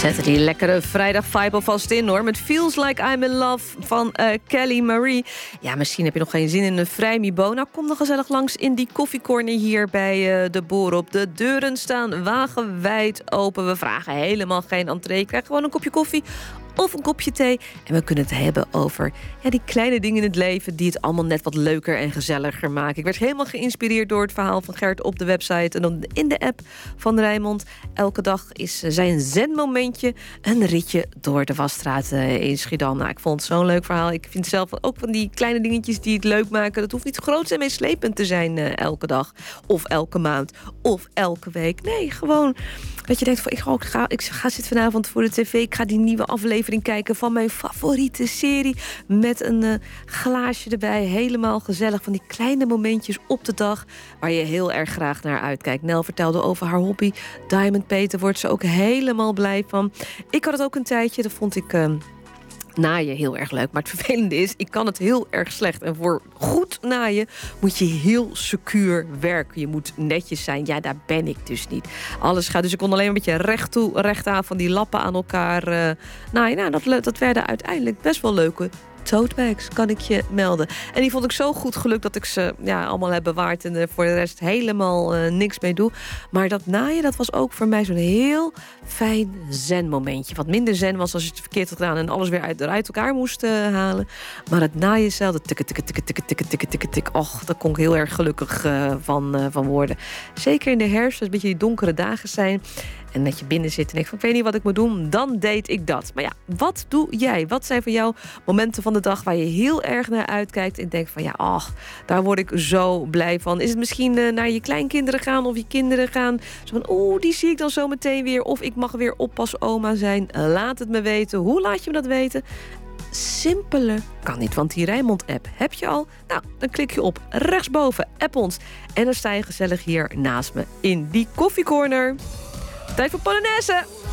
Zet die lekkere vrijdag-vibe alvast in, hoor. Met Feels Like I'm in Love van Kelly Marie. Ja, misschien heb je nog geen zin in een vrijmibo. Nou, kom dan gezellig langs in die koffiecorner hier bij de Boerop. De deuren staan wagenwijd open. We vragen helemaal geen entree. Je krijgt gewoon een kopje koffie of een kopje thee. En we kunnen het hebben over die kleine dingen in het leven die het allemaal net wat leuker en gezelliger maken. Ik werd helemaal geïnspireerd door het verhaal van Gert op de website en dan in de app van Rijnmond. Elke dag is zijn zenmomentje een ritje door de Wasstraat in Schiedam. Nou, ik vond het zo'n leuk verhaal. Ik vind zelf ook van die kleine dingetjes die het leuk maken. Dat hoeft niet groot en meeslepend te zijn elke dag. Of elke maand. Of elke week. Nee, gewoon dat je denkt van ik ga zitten vanavond voor de tv. Ik ga die nieuwe aflevering kijken van mijn favoriete serie. Met een glaasje erbij. Helemaal gezellig. Van die kleine momentjes op de dag waar je heel erg graag naar uitkijkt. Nel vertelde over haar hobby. Diamond Painten wordt ze ook helemaal blij van. Ik had het ook een tijdje. Dat vond ik naaien heel erg leuk. Maar het vervelende is, ik kan het heel erg slecht. En voor goed naaien moet je heel secuur werken. Je moet netjes zijn. Ja, daar ben ik dus niet. Alles gaat. Dus ik kon alleen een beetje recht toe, recht aan van die lappen aan elkaar naaien. Nou, dat werden uiteindelijk best wel leuke tote bags, kan ik je melden. En die vond ik zo goed gelukt dat ik ze allemaal heb bewaard en er voor de rest helemaal niks mee doe. Maar dat naaien, dat was ook voor mij zo'n heel fijn zen-momentje. Wat minder zen was als je het verkeerd had gedaan en alles weer uit elkaar moest halen. Maar het naaien zelf, dat tik. Och, daar kon ik heel erg gelukkig van worden. Zeker in de herfst, als het een beetje die donkere dagen zijn en dat je binnen zit en ik weet niet wat ik moet doen, dan deed ik dat. Maar ja, wat doe jij? Wat zijn voor jou momenten van de dag waar je heel erg naar uitkijkt en denkt van daar word ik zo blij van. Is het misschien naar je kleinkinderen gaan of je kinderen gaan? Zo van, die zie ik dan zo meteen weer. Of ik mag weer oppasoma zijn. Laat het me weten. Hoe laat je me dat weten? Simpeler kan niet, want die Rijnmond-app heb je al. Nou, dan klik je op rechtsboven, app ons. En dan sta je gezellig hier naast me in die koffiecorner. Tijd voor Polonaise!